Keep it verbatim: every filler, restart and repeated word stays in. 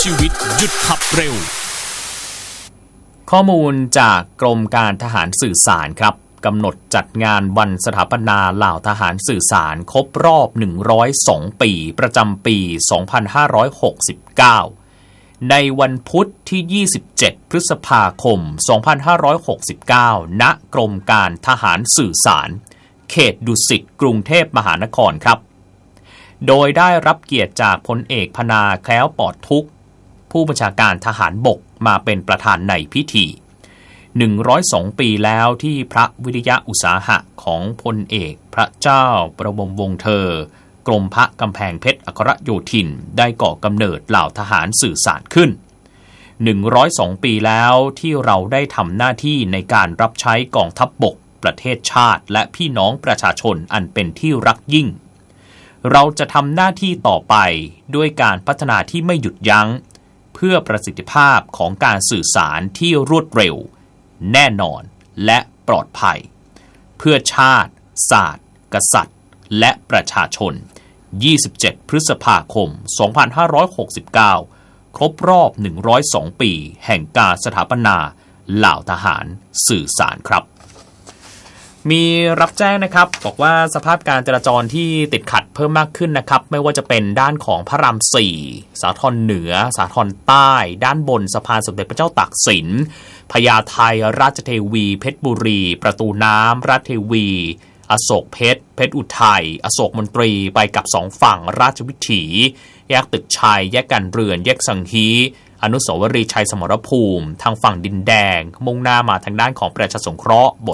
ชีวิตหยุดขับเร็วข้อมูลจากกรมการทหารสื่อสารครับกำหนดจัดงานวันสถาปนาเหล่าทหารสื่อสารครบรอบหนึ่งร้อยสองปีประจำปีสองพันห้าร้อยหกสิบเก้าในวันพุธที่ยี่สิบเจ็ดพฤษภาคมสองพันห้าร้อยหกสิบเก้าณกรมการทหารสื่อสารเขตดุสิตกรุงเทพมหานครครับโดยได้รับเกียรติจากพลเอกพนาแคล้วปลอดทุกข์ผู้บัญชาการทหารบกมาเป็นประธานในพิธีหนึ่งร้อยสองปีแล้วที่พระวิริยะอุตสาหะของพลเอกพระเจ้าประบรมวงศ์เธอกรมพระกำแพงเพชรอัครโยธินได้ก่อกำเนิดเหล่าทหารสื่อสารขึ้นหนึ่งร้อยสองปีแล้วที่เราได้ทำหน้าที่ในการรับใช้กองทัพบกประเทศชาติและพี่น้องประชาชนอันเป็นที่รักยิ่งเราจะทำหน้าที่ต่อไปด้วยการพัฒนาที่ไม่หยุดยั้งเพื่อประสิทธิภาพของการสื่อสารที่รวดเร็วแน่นอนและปลอดภัยเพื่อชาติศาสตร์กษัตริย์และประชาชนยี่สิบเจ็ดพฤษภาคมสองพันห้าร้อยหกสิบเก้าครบรอบหนึ่งร้อยสองปีแห่งการสถาปนาเหล่าทหารสื่อสารครับมีรับแจ้งนะครับบอกว่าสภาพการจราจรที่ติดขัดเพิ่มมากขึ้นนะครับไม่ว่าจะเป็นด้านของพระรามสี่สาทรเหนือสาทรใต้ด้านบนสะพานสมเด็จพระเจ้าตากสินพญาไทราชเทวีเพชรบุรีประตูน้ำราชเทวีอโศกเพชรเพชรอุทัยอโศกมนตรีไปกับสองฝั่งราชวิถีแยกตึกชัยแยกกันเรือนแยกสังฮีอนุสาวรีย์ชัยสมรภูมิทางฝั่งดินแดงมุ่งหน้ามาทางด้านของประชาสงเคราะห์